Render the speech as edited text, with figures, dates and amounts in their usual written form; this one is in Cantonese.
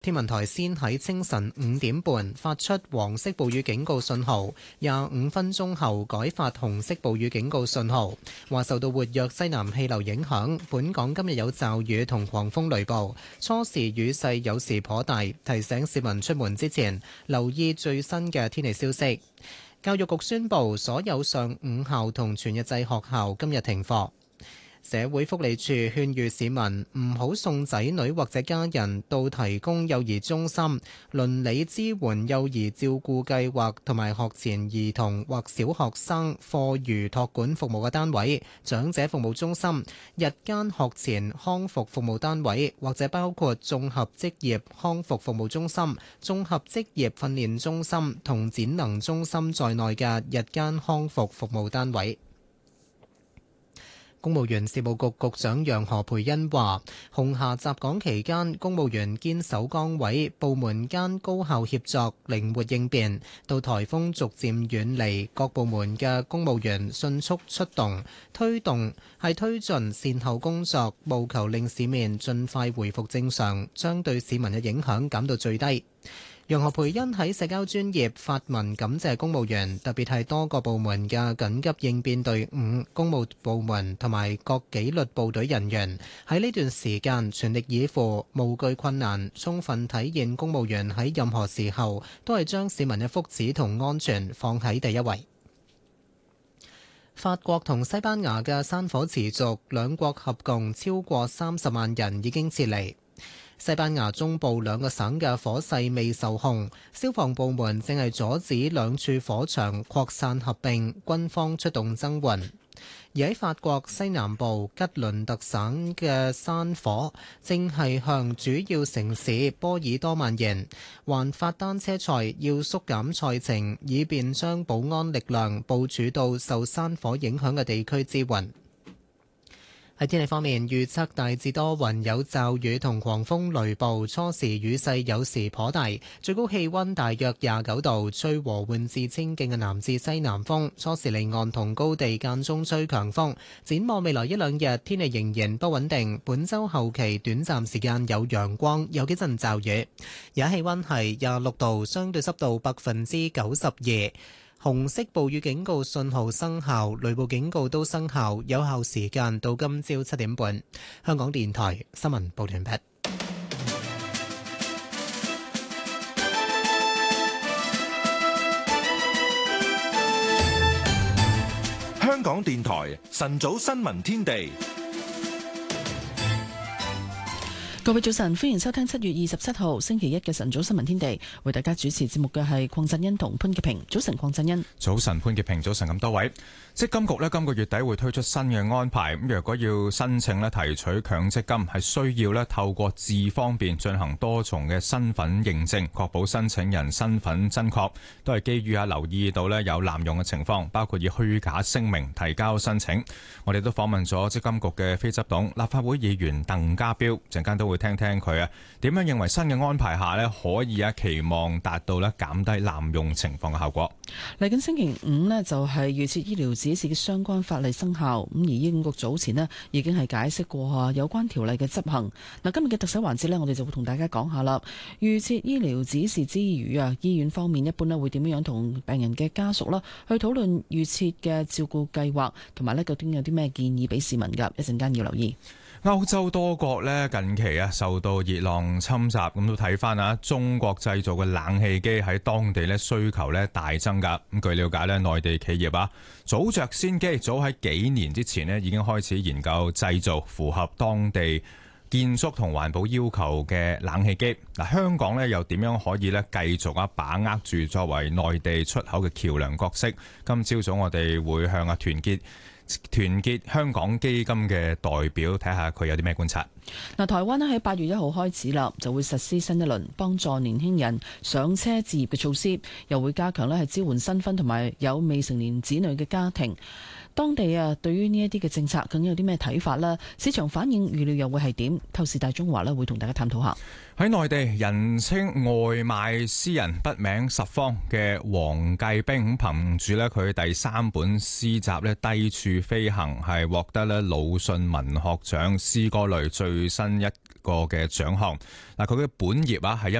天文台先喺清晨5點半發出黃色暴雨警告信號，25分鐘後改發紅色暴雨警告信號。話受到活躍西南氣流影響，本港今日有驟雨同狂風雷暴，初時雨勢有時頗大，提醒市民出門之前留意最新嘅天氣消息。教育局宣布，所有上午校同全日制學校今日停課。社會福利署勸喻市民唔好送仔女或者家人到提供幼兒中心、鄰里支援幼兒照顧計劃同埋學前兒童或小學生課餘託管服務嘅單位、長者服務中心、日間學前康復服務單位或者包括綜合職業康復服務中心、綜合職業訓練中心同展能中心在內嘅日間康復服務單位。公務員事務局局長楊何蓓茵話，紅霞襲港期間，公務員堅守崗位，部門間高效協作，靈活應變。到颱風逐漸遠離，各部門嘅公務員迅速出動，推進善後工作，務求令市面盡快回復正常，將對市民嘅影響減到最低。楊何蓓茵喺社交專頁發文感謝公務員，特別係多個部門嘅緊急應變隊伍、公務部門同埋各紀律部隊人員喺呢段時間全力以赴，無懼困難，充分體現公務員喺任何時候都係將市民嘅福祉同安全放喺第一位。法國同西班牙嘅山火持續，兩國合共超過30萬人已經撤離。西班牙中部兩個省嘅火勢未受控，消防部門正係阻止兩處火場擴散合併，軍方出動增援。而喺法國西南部吉倫特省嘅山火正係向主要城市波爾多蔓延，環法單車賽要縮減賽程，以便將保安力量部署到受山火影響嘅地區支援。喺天氣方面，預測大致多雲，有驟雨同狂風雷暴，初時雨勢有時頗大，最高氣溫大約29度，吹和緩至清勁嘅南至西南風，初時離岸同高地間中吹強風。展望未來一兩日，天氣仍然不穩定，本週後期短暫時間有陽光，有幾陣驟雨。而家氣溫係26度，相對濕度92%。紅色暴雨警告信號生效，雷暴警告都生效，有效時間到今朝7點半。香港電台新聞報道完畢。 香港電台晨早新聞天地。 各位早晨，歡迎收聽7月27號星期一嘅晨早新聞天地，為大家主持節目嘅係鄺振欣同潘潔平。早晨，鄺振欣。早晨，潘潔平。早晨咁多位。積金局今個月底會推出新嘅安排，咁若果要申請提取強積金，係需要透過智方便進行多重嘅身份認證，確保申請人身份真確，都係基於留意到有濫用嘅情況，包括以虛假聲明提交申請。我哋都訪問咗積金局嘅非執董立法會議員鄧家彪，陣間都會聽聽佢點樣認為新嘅安排下可以期望達到減低濫用情況嘅效果。嚟緊星期五就係預設醫療指示嘅相關法例生效，咁而醫管局早前已經係解釋過有關條例嘅執行。今日嘅特首環節我哋就會同大家講下啦。預設醫療指示之餘醫院方面一般會點樣同病人嘅家屬去討論預設嘅照顧計劃，同埋究竟有啲咩建議俾市民㗎？一陣間要留意。 歐洲多國近期受到熱浪侵襲，咁都睇翻中國製造嘅冷氣機喺當地需求大增噶。咁據了解內地企業早着先機，早喺幾年之前已經開始研究製造符合當地建築同環保要求嘅冷氣機。香港又點樣可以繼續把握住作為內地出口嘅橋梁角色？今朝早我哋會向團結香港基金嘅代表睇下佢有啲咩觀察。 台灣喺8月1號開始啦，就會實施新一輪幫助年輕人上車置業嘅措施，又會加強係支援新婚同埋有未成年子女嘅家庭。當地對於呢一啲嘅政策究竟有啲咩睇法呢？市場反應預料又會係點？透視大中華會同大家探討下。 喺內地人稱外賣詩人筆名十方嘅黃繼兵，憑住佢第3本詩集低處飛行係獲得魯迅文學獎詩歌類最最新一個嘅獎項。嗱，佢嘅本業啊係